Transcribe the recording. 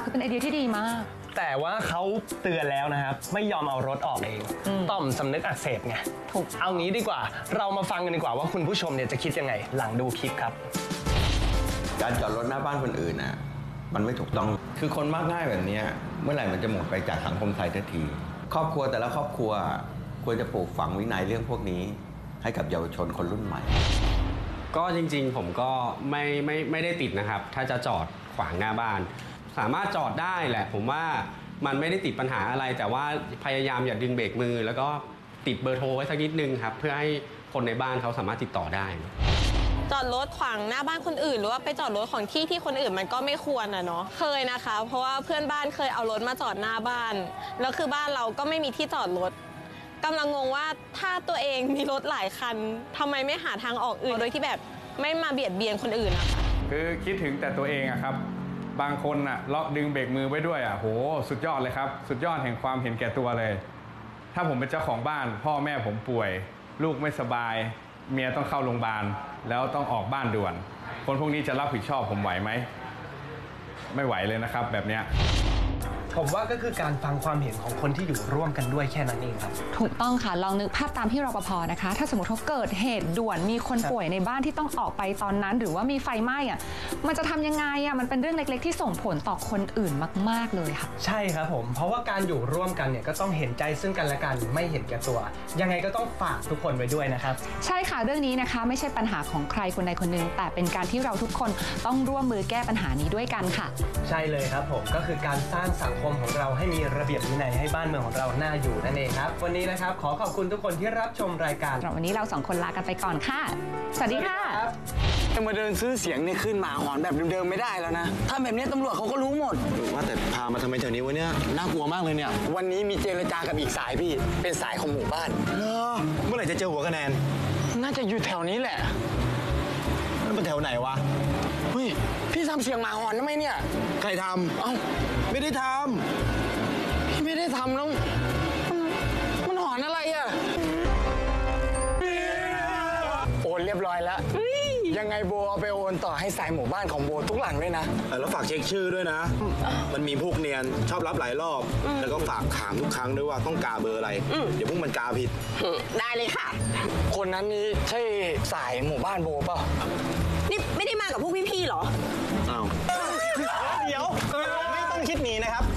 คือเป็นไอเดียที่ดีมากแต่ว่าเขาเตือนแล้วนะครับไม่ยอมเอารถออกเองต่อมสำนึกอักเสบไงถูกเอางี้ดีกว่าเรามาฟังกันดีกว่าว่าคุณผู้ชมเนี่ยจะคิดยังไงหลังดูคลิปครับการจอดรถหน้าบ้านคนอื่นน่ะมันไม่ถูกต้องคือคนมากง่ายแบบนี้เมื่อไหร่มันจะหมดไปจากสังคมไทยทันทีครอบครัวแต่ละครอบครัวควรจะปลูกฝังวินัยเรื่องพวกนี้ให้กับเยาวชนคนรุ่นใหม่ก็จริงๆผมก็ไม่ได้ติดนะครับถ้าจะจอดขวางหน้าบ้านสามารถจอดได้แหละผมว่ามันไม่ได้ติดปัญหาอะไรแต่ว่าพยายามอย่าดึงเบรกมือแล้วก็ติดเบอร์โทรไว้สักนิดนึงครับเพื่อให้คนในบ้านเขาสามารถติดต่อได้จอดรถขวางหน้าบ้านคนอื่นหรือว่าไปจอดรถของที่คนอื่นมันก็ไม่ควรนะเนาะเคยนะคะเพราะว่าเพื่อนบ้านเคยเอารถมาจอดหน้าบ้านแล้วคือบ้านเราก็ไม่มีที่จอดรถกำลังงงว่าถ้าตัวเองมีรถหลายคันทำไมไม่หาทางออกอื่นโดยที่แบบไม่มาเบียดเบียนคนอื่นอะค่ะคือคิดถึงแต่ตัวเองอะครับบางคนอะล็อกดึงเบรกมือไว้ด้วยอะโหสุดยอดเลยครับสุดยอดแห่งความเห็นแก่ตัวเลยถ้าผมเป็นเจ้าของบ้านพ่อแม่ผมป่วยลูกไม่สบายเมียต้องเข้าโรงพยาบาลแล้วต้องออกบ้านด่วนคนพวกนี้จะรับผิดชอบผมไหวไหมไม่ไหวเลยนะครับแบบเนี้ยผมว่าก็คือการฟังความเห็นของคนที่อยู่ร่วมกันด้วยแค่นั้นเองครับถูกต้องค่ะลองนึกภาพตามที่รปภนะคะถ้าสมมติเขาเกิดเหตุด่วนมีคนป่วยในบ้านที่ต้องออกไปตอนนั้นหรือว่ามีไฟไหม้อะมันจะทำยังไงอะมันเป็นเรื่องเล็กๆที่ส่งผลต่อคนอื่นมากๆเลยค่ะใช่ครับผมเพราะว่าการอยู่ร่วมกันเนี่ยก็ต้องเห็นใจซึ่งกันและกันไม่เห็นแก่ตัวยังไงก็ต้องฝากทุกคนไว้ด้วยนะครับใช่ค่ะเรื่องนี้นะคะไม่ใช่ปัญหาของใครคนใดคนหนึ่งแต่เป็นการที่เราทุกคนต้องร่วมมือแก้ปัญหานี้ด้วยกันค่ะใช่เลยครับผมก็คือการสร้างสังคมของเราให้มีระเบียบวินัยให้บ้านเมืองของเราน่าอยู่นั่นเองครับวันนี้นะครับขอขอบคุณทุกคนที่รับชมรายการวันนี้เรา2คนลากันไปก่อนค่ะสวัสดีค่ะจะมาเดินซื้อเสียงเนี่ยขึ้นหมาหอนแบบเดิมๆไม่ได้แล้วนะถ้าแบบนี้ตำรวจเขาก็รู้หมดว่าแต่พามาทำไมแถวนี้วะเนี่ยน่ากลัวมากเลยเนี่ยวันนี้มีเจรจากับอีกสายพี่เป็นสายของหมู่บ้านเมื่อไหร่จะเจอหัวคะแนนน่าจะอยู่แถวนี้แหละนั่นเป็นแถวไหนวะเฮ้ยพี่ทำเสียงหมาหอนทำไมเนี่ยใครทำเอ้าไม่ได้ทำพี่ไม่ได้ทำแล้วมันหอนอะไรอ่ะโอนเรียบร้อยแล้วยังไงโบเอาไปโอนต่อให้สายหมู่บ้านของโบทุกหลังด้วยนะแล้วฝากเช็คชื่อด้วยนะมันมีพวกเนียนชอบรับหลายรอบแล้วก็ฝากถามทุกครั้งด้วยว่าต้องกาเบอร์อะไรเดี๋ยวพวกมันกาผิดได้เลยค่ะคนนั้นนี่ใช่สายหมู่บ้านโบเปล่านี่ไม่ได้มากับพวกพี่ๆหรออ้าวเดี๋ยวไม่ต้องคิดหนีนะครับ